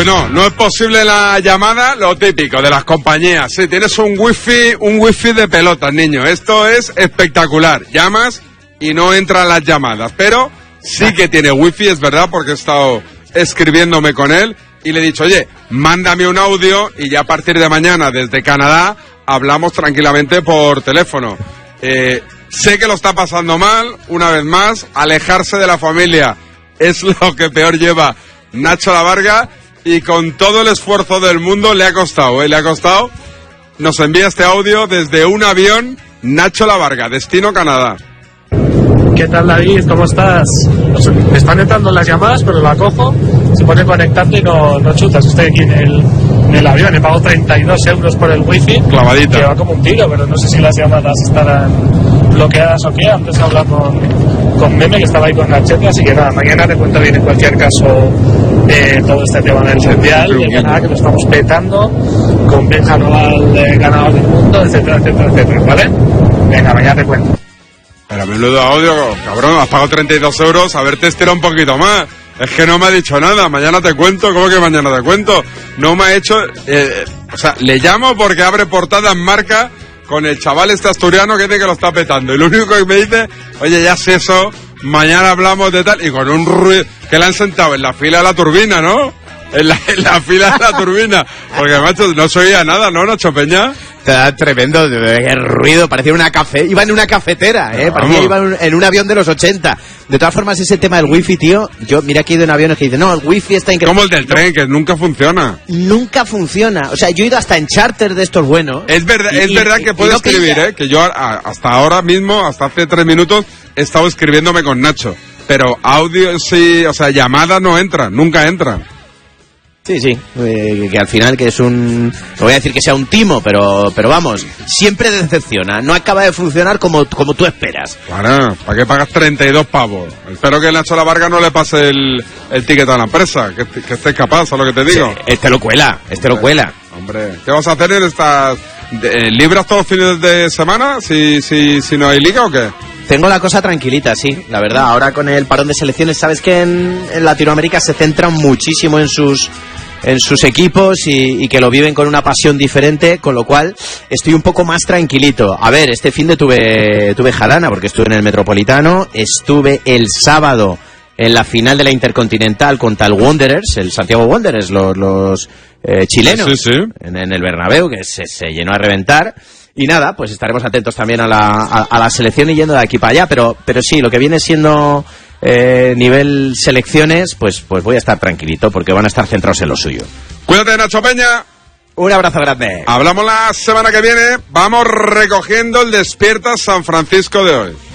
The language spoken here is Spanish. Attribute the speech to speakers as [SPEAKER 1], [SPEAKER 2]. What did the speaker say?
[SPEAKER 1] Pues no es posible la llamada, lo típico de las compañías. Sí, tienes un wifi de pelotas, niño. Esto es espectacular. Llamas y no entran las llamadas, pero sí que tiene wifi, es verdad, porque he estado escribiéndome con él y le he dicho, oye, mándame un audio y ya a partir de mañana desde Canadá hablamos tranquilamente por teléfono. Sé que lo está pasando mal, una vez más, alejarse de la familia es lo que peor lleva Nacho Lavarga y con todo el esfuerzo del mundo le ha costado. Nos envía este audio desde un avión, Nacho Lavarga, destino Canadá.
[SPEAKER 2] ¿Qué tal, David? ¿Cómo estás? Me están entrando las llamadas, pero la cojo, se pone conectando y no chutas. Estoy aquí en el avión, he pagado 32 euros por el wifi.
[SPEAKER 1] Clavadita.
[SPEAKER 2] Que va como un tiro, pero no sé si las llamadas estarán bloqueadas o qué. Antes he hablado con Meme, que estaba ahí con Nachete, así que nada, mañana te cuento bien en cualquier caso todo este tema del Mundial, del Canadá, que lo estamos petando, con Benja Noval, ganador del mundo, etcétera, etcétera, etcétera, ¿vale? Venga, mañana te cuento.
[SPEAKER 1] Pero menudo audio, cabrón, has pagado 32 euros, haberte estirado un poquito más. Es que no me ha dicho nada, mañana te cuento. ¿Cómo que mañana te cuento? No me ha hecho... o sea, le llamo porque abre portada en Marca con el chaval este asturiano que dice que lo está petando. Y lo único que me dice, oye, ya sé eso, mañana hablamos de tal... Y con un ruido que le han sentado en la fila de la turbina, ¿no? En la fila de la turbina. Porque, macho, no se oía nada, ¿no, Nacho Peña?
[SPEAKER 3] Tremendo, qué ruido, parecía iba en una cafetera, parecía que iba en un avión de los 80. De todas formas, ese tema del wifi, tío, mira que he ido en aviones que dicen, no, el wifi está increíble.
[SPEAKER 1] Como el del tren, que nunca funciona.
[SPEAKER 3] Nunca funciona, o sea, yo he ido hasta en charter de estos buenos.
[SPEAKER 1] Es verdad que puedo escribir, que yo hasta ahora mismo, hasta hace 3 minutos, he estado escribiéndome con Nacho. Pero audio sí, o sea, llamadas no entran, nunca entran.
[SPEAKER 3] Sí, que al final que es no voy a decir que sea un timo, pero vamos, siempre decepciona, no acaba de funcionar como tú esperas.
[SPEAKER 1] Bueno, ¿para qué pagas 32 pavos? Espero que Nacho Lavarga no le pase el ticket a la empresa, que estés capaz, ¿sabes lo que te digo?
[SPEAKER 3] Sí, este lo cuela.
[SPEAKER 1] Hombre, ¿qué vas a hacer en estas... ¿Libras todos los fines de semana si no hay liga o qué?
[SPEAKER 3] Tengo la cosa tranquilita, sí, la verdad. Ahora con el parón de selecciones, sabes que en Latinoamérica se centran muchísimo en sus equipos y que lo viven con una pasión diferente, con lo cual estoy un poco más tranquilito. A ver, este fin de tuve jarana porque estuve en el Metropolitano, estuve el sábado en la final de la Intercontinental contra el Wanderers, el Santiago Wanderers, los chilenos,
[SPEAKER 1] sí.
[SPEAKER 3] en el Bernabéu, que se llenó a reventar. Y nada, pues estaremos atentos también a la selección y yendo de aquí para allá, pero sí, lo que viene siendo nivel selecciones, pues voy a estar tranquilito porque van a estar centrados en lo suyo.
[SPEAKER 1] Cuídate, Nacho Peña.
[SPEAKER 3] Un abrazo grande.
[SPEAKER 1] Hablamos la semana que viene, vamos recogiendo el Despierta San Francisco de hoy.